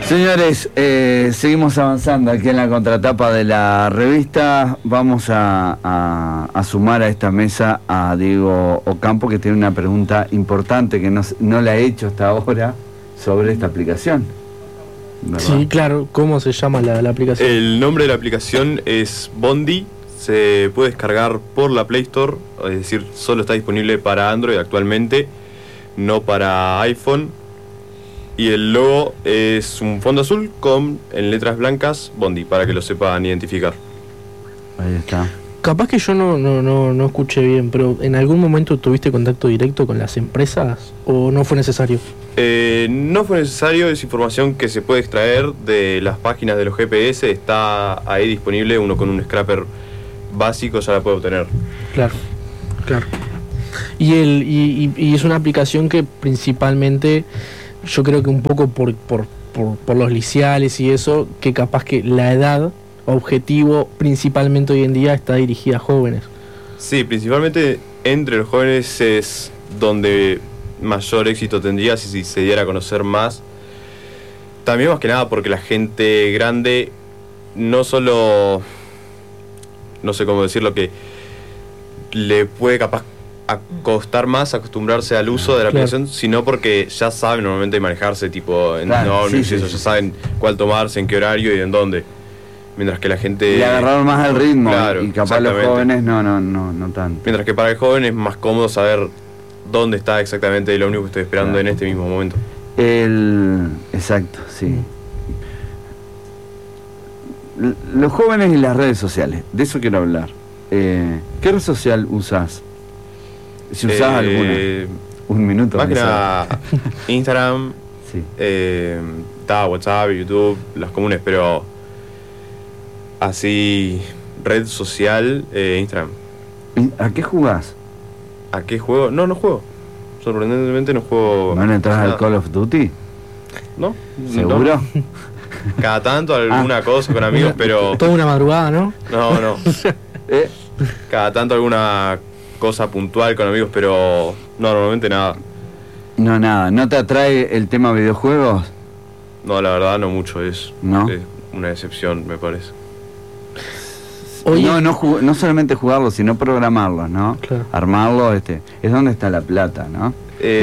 Señores, seguimos avanzando aquí en la contratapa de la revista. Vamos a sumar a esta mesa a Diego Ocampo, que tiene una pregunta importante que no la he hecho hasta ahora sobre esta aplicación, ¿verdad? Sí, claro. ¿Cómo se llama la aplicación? El nombre de la aplicación es Bondi. Se puede descargar por la Play Store, es decir, solo está disponible para Android actualmente, no para iPhone. Y el logo es un fondo azul con, en letras blancas, Bondi, para que lo sepan identificar. Ahí está. Capaz que yo no escuché bien, pero ¿en algún momento tuviste contacto directo con las empresas o no fue necesario? No fue necesario, es información que se puede extraer de las páginas de los GPS, está ahí disponible, uno con un scraper básico ya la puede obtener. Claro. Y es una aplicación que principalmente, yo creo que un poco por los liciales y eso, que capaz que la edad objetivo principalmente hoy en día está dirigida a jóvenes. Sí, principalmente entre los jóvenes es donde mayor éxito tendría si se diera a conocer más. También más que nada porque la gente grande no solo, no sé cómo decirlo, que le puede capaz costar más acostumbrarse al uso de la aplicación, sino porque ya saben normalmente manejarse, tipo en ómnibus y eso, ya saben cuál tomarse, en qué horario y en dónde. Mientras que la gente... Le agarraron más el ritmo, claro, y capaz los jóvenes no tanto. Mientras que para el joven es más cómodo saber dónde está exactamente el ómnibus que estoy esperando en este mismo momento. Exacto, sí. Los jóvenes y las redes sociales, de eso quiero hablar. ¿Qué red social usás? Si usás alguna. Un minuto. Más que nada Instagram, sí. WhatsApp, YouTube, las comunes, pero así, red social, Instagram. ¿A qué jugás? ¿A qué juego? No juego. Sorprendentemente no juego. ¿No entras al Call of Duty? No. ¿Seguro? No. Cada tanto alguna cosa con amigos, pero... Toda una madrugada, ¿no? No. Cada tanto alguna cosa puntual con amigos, pero no, normalmente nada. No, nada. ¿No te atrae el tema videojuegos? No, la verdad no mucho, es una excepción, me parece. Oye. No solamente jugarlo, sino programarlo, ¿no? Claro. Armarlo, es donde está la plata, ¿no?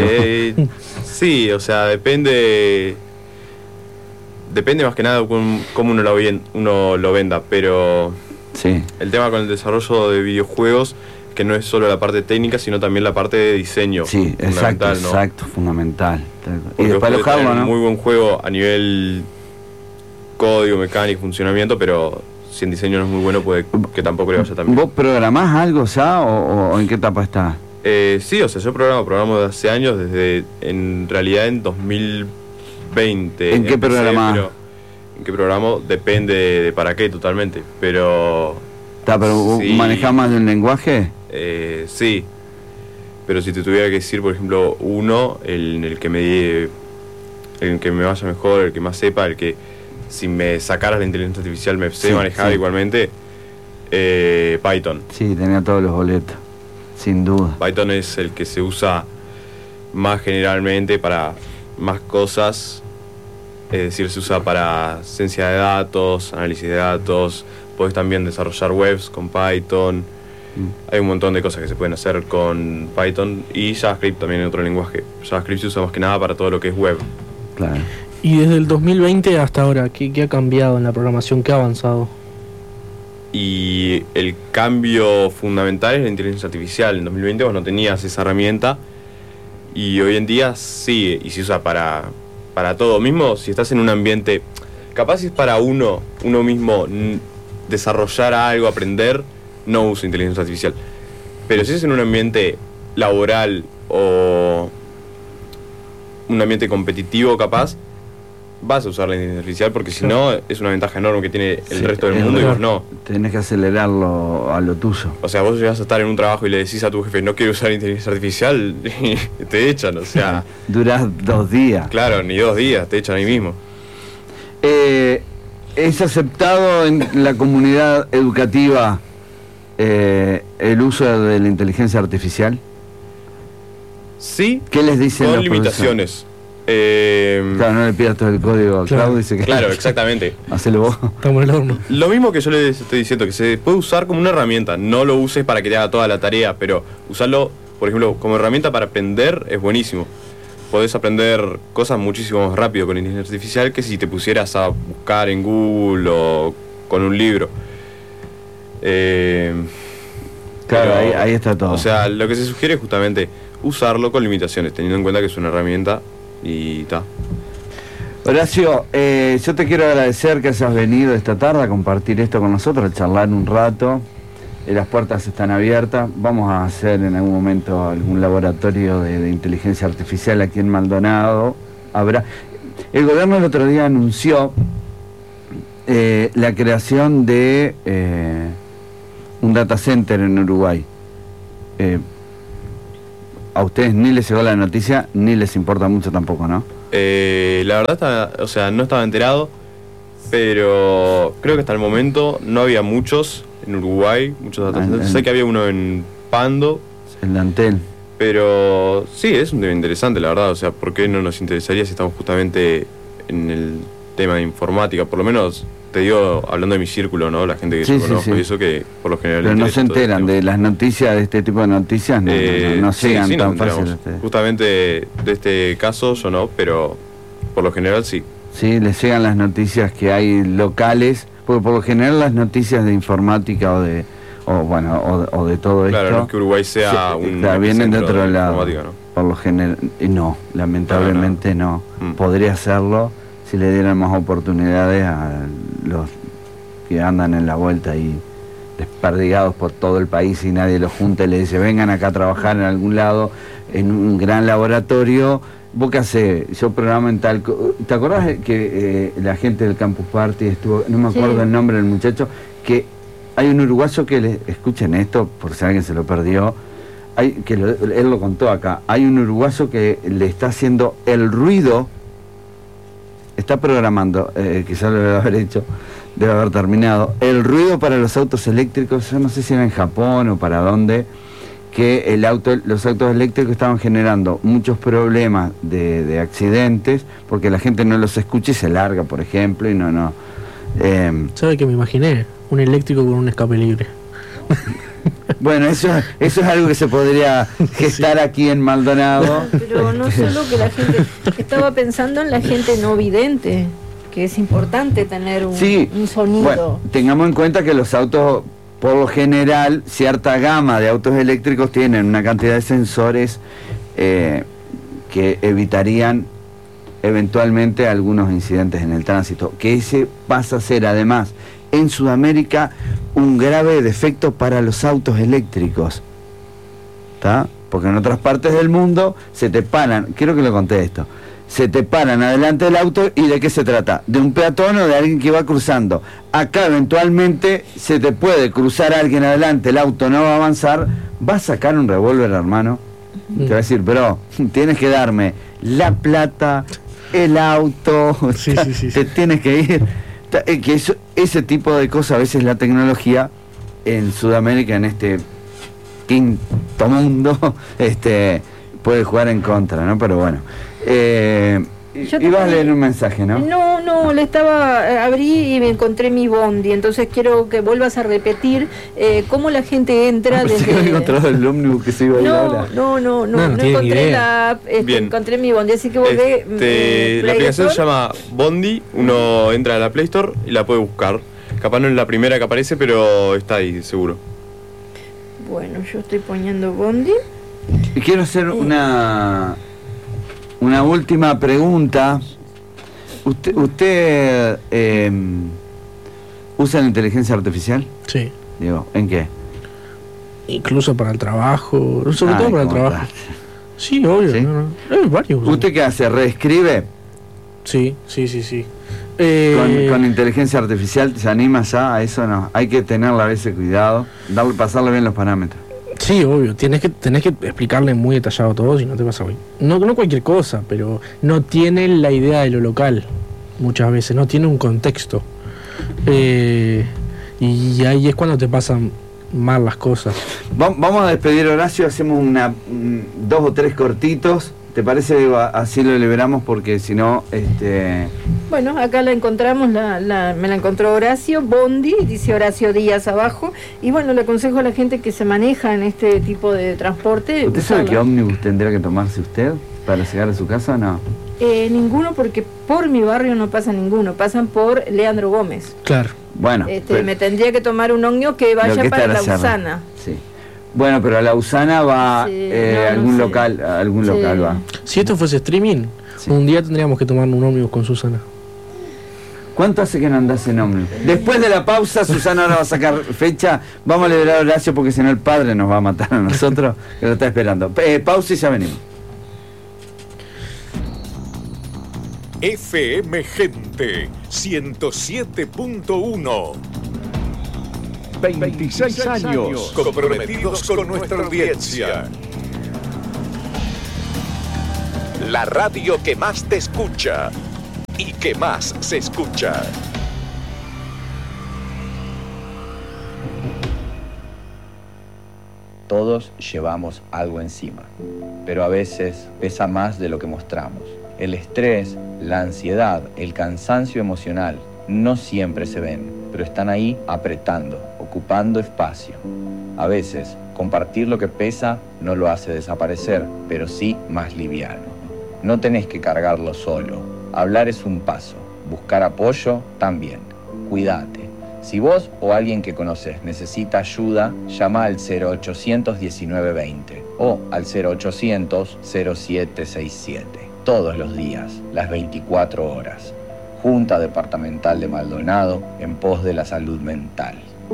Sí, o sea, depende más que nada de cómo uno lo venda, pero sí. El tema con el desarrollo de videojuegos, que no es solo la parte técnica, sino también la parte de diseño. Sí, exacto, fundamental. Porque y después alojarlo, ¿no? Un muy buen juego a nivel código, mecánico, funcionamiento, pero si en diseño no es muy bueno, puede que tampoco le vaya tan bien. ¿Vos programás algo ya o en qué etapa estás? Sí, o sea, yo programo desde hace años, en realidad en 2020. ¿En qué programás? En qué programo depende de para qué totalmente, pero... ¿Pero sí, manejás más de un lenguaje? Sí, pero si te tuviera que decir, por ejemplo, el que me vaya mejor, el que más sepa, el que si me sacaras la inteligencia artificial me sé manejar igualmente, Python. Sí, tenía todos los boletos, sin duda. Python es el que se usa más generalmente para más cosas, es decir, se usa para ciencia de datos, análisis de datos, podés también desarrollar webs con Python. Hay un montón de cosas que se pueden hacer con Python y JavaScript también en otro lenguaje. JavaScript se usa más que nada para todo lo que es web. Claro. Y desde el 2020 hasta ahora, ¿qué ha cambiado en la programación? ¿Qué ha avanzado? Y el cambio fundamental es la inteligencia artificial. En 2020 vos no tenías esa herramienta y hoy en día sí, y se usa para todo. Mismo si estás en un ambiente, capaz es para uno mismo desarrollar algo, aprender, no uso inteligencia artificial. Pero si es en un ambiente laboral o un ambiente competitivo, capaz, vas a usar la inteligencia artificial porque si no, es una ventaja enorme que tiene el resto del mundo y vos no. Tenés que acelerarlo a lo tuyo. O sea, vos llegás a estar en un trabajo y le decís a tu jefe, no quiero usar inteligencia artificial, y te echan, o sea... Durás 2 días. Claro, ni 2 días, te echan ahí mismo. ¿Es aceptado en la comunidad educativa el uso de la inteligencia artificial? Sí, ¿Qué les dicen con los limitaciones. Claro, no le pidas todo el código a Claudio, dice que... Claro, exactamente. Hacelo vos. Estamos en el horno. Lo mismo que yo les estoy diciendo, que se puede usar como una herramienta. No lo uses para que te haga toda la tarea, pero usarlo, por ejemplo, como herramienta para aprender es buenísimo. Podés aprender cosas muchísimo más rápido con inteligencia artificial que si te pusieras a buscar en Google o con un libro. Claro, ahí está todo. O sea, lo que se sugiere es justamente usarlo con limitaciones, teniendo en cuenta que es una herramienta y ta. Horacio, yo te quiero agradecer que hayas venido esta tarde a compartir esto con nosotros, a charlar un rato. Las puertas están abiertas. Vamos a hacer en algún momento algún laboratorio de inteligencia artificial aquí en Maldonado. El gobierno el otro día anunció la creación de un data center en Uruguay. A ustedes ni les llegó la noticia, ni les importa mucho tampoco, ¿no? La verdad, no estaba enterado, pero creo que hasta el momento no había muchos en Uruguay, muchos data centers. Sé que había uno en Pando. En Lantel. Pero sí, es un tema interesante, la verdad. O sea, ¿por qué no nos interesaría si estamos justamente en el tema de informática? Por lo menos, te digo, hablando de mi círculo, ¿no? La gente que yo conozco y eso que por lo general... Pero no se enteran de las noticias, de este tipo de noticias, no sigan tan fácil. Justamente de este caso yo no, pero por lo general sí. Sí, les llegan las noticias que hay locales, porque por lo general las noticias de informática o de todo esto... Claro, no es que Uruguay sea vienen de otro lado. ¿no? Por lo general, no, lamentablemente no. Podría hacerlo si le dieran más oportunidades a los que andan en la vuelta ahí desperdigados por todo el país y nadie los junta y le dice vengan acá a trabajar en algún lado en un gran laboratorio. ¿Vos qué hacés? Yo programo en tal... ¿Te acordás que la gente del Campus Party estuvo, no me acuerdo el nombre del muchacho, que hay un uruguayo que escuchen esto por si alguien se lo perdió, él lo contó acá, hay un uruguayo que le está haciendo el ruido, está programando, quizás lo debe haber hecho, debe haber terminado, el ruido para los autos eléctricos, yo no sé si era en Japón o para dónde, que los autos eléctricos estaban generando muchos problemas de accidentes, porque la gente no los escucha y se larga, por ejemplo, y no. ¿Sabe qué me imaginé? Un eléctrico con un escape libre. Bueno, eso es algo que se podría gestar aquí en Maldonado. Pero no solo que la gente... Estaba pensando en la gente no vidente, que es importante tener un sonido. Bueno, tengamos en cuenta que los autos, por lo general, cierta gama de autos eléctricos tienen una cantidad de sensores que evitarían eventualmente algunos incidentes en el tránsito, que ese pasa a ser además en Sudamérica un grave defecto para los autos eléctricos, ¿está? Porque en otras partes del mundo se te paran, quiero que lo conté esto, se te paran adelante del auto y ¿de qué se trata? ¿De un peatón o de alguien que va cruzando? Acá eventualmente se te puede cruzar a alguien adelante, el auto no va a avanzar, va a sacar un revólver, hermano, te va a decir, bro, tienes que darme la plata, el auto, te tienes que ir. Que ese tipo de cosas, a veces la tecnología en Sudamérica, en este quinto mundo, puede jugar en contra, ¿no? Pero bueno. Ibas a leer un mensaje, ¿no? No, abrí y me encontré mi bondi, entonces quiero que vuelvas a repetir cómo la gente entra desde... que había encontrado el ómnibus que se iba a ir ahora. No encontré la app, encontré mi bondi, así que volví... La aplicación se llama Bondi, uno entra a la Play Store y la puede buscar. Capaz no es la primera que aparece, pero está ahí, seguro. Bueno, yo estoy poniendo Bondi. Y quiero hacer una última pregunta. ¿Usted usa la inteligencia artificial? Sí. Digo, ¿en qué? Incluso para el trabajo, sobre todo para el trabajo. Sí, obvio. ¿Sí? Hay varios. ¿Usted qué hace? ¿Reescribe? Sí. Con inteligencia artificial, ¿se anima ya a eso? No, hay que tenerle a veces cuidado, pasarle bien los parámetros. Sí, obvio, tenés que explicarle muy detallado todo, si no te pasa hoy. No cualquier cosa, pero no tiene la idea de lo local, muchas veces, no tiene un contexto. Y ahí es cuando te pasan mal las cosas. Vamos a despedir, Horacio, hacemos 2 o 3 cortitos, ¿Te parece, Diego, así lo liberamos? Porque si no, Bueno, acá la encontramos, me la encontró Horacio, Bondi, dice Horacio Díaz abajo, y bueno, le aconsejo a la gente que se maneja en este tipo de transporte. ¿Usted sabe qué ómnibus tendrá que tomarse usted para llegar a su casa o no? Ninguno, porque por mi barrio no pasa ninguno, pasan por Leandro Gómez. Claro. Bueno. Me tendría que tomar un ómnibus que vaya para Lausana. Sí. Bueno, pero a Lausana va algún local va. Si esto fuese streaming, un día tendríamos que tomar un ómnibus con Susana. ¿Cuánto hace que no andás en ómnibus? Después de la pausa, Susana ahora va a sacar fecha. Vamos a liberar a Horacio porque si no el padre nos va a matar a nosotros, que lo está esperando. Pausa y ya venimos. FM Gente 107.1. 26 años comprometidos con nuestra audiencia. La radio que más te escucha y que más se escucha. Todos llevamos algo encima, pero a veces pesa más de lo que mostramos. El estrés, la ansiedad, el cansancio emocional no siempre se ven, pero están ahí apretando, ocupando espacio. A veces, compartir lo que pesa no lo hace desaparecer, pero sí más liviano. No tenés que cargarlo solo. Hablar es un paso, buscar apoyo también. Cuídate. Si vos o alguien que conoces necesita ayuda, llama al 0800 1920 o al 0800 0767. Todos los días, las 24 horas. Junta Departamental de Maldonado en pos de la salud mental.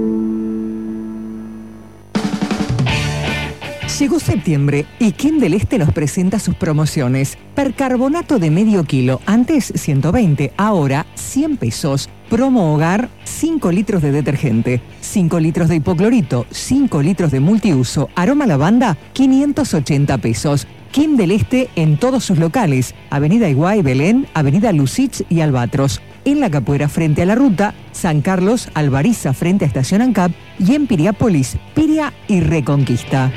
Llegó septiembre y Quim del Este nos presenta sus promociones. Percarbonato de medio kilo, antes 120, ahora 100 pesos. Promo hogar, 5 litros de detergente, 5 litros de hipoclorito, 5 litros de multiuso, aroma lavanda, 580 pesos. Quim del Este en todos sus locales, Avenida Iguay, Belén, Avenida Lucich y Albatros. En La Capuera frente a la ruta, San Carlos, Albariza frente a Estación ANCAP y en Piriápolis, Piria y Reconquista.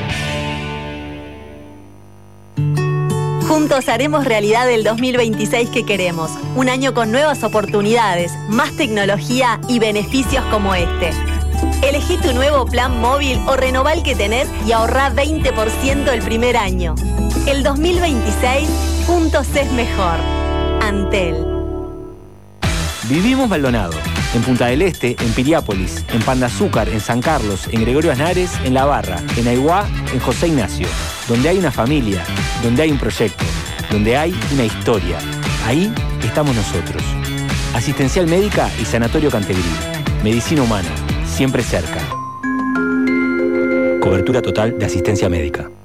Juntos haremos realidad el 2026 que queremos. Un año con nuevas oportunidades, más tecnología y beneficios como este. Elegí tu nuevo plan móvil o renová el que tenés y ahorrá 20% el primer año. El 2026, juntos es mejor. Antel. Vivimos Maldonado, en Punta del Este, en Piriápolis, en Pan de Azúcar, en San Carlos, en Gregorio Aznares, en La Barra, en Aiguá, en José Ignacio. Donde hay una familia, donde hay un proyecto, donde hay una historia. Ahí estamos nosotros. Asistencial Médica y Sanatorio Cantegrí. Medicina Humana, siempre cerca. Cobertura total de asistencia médica.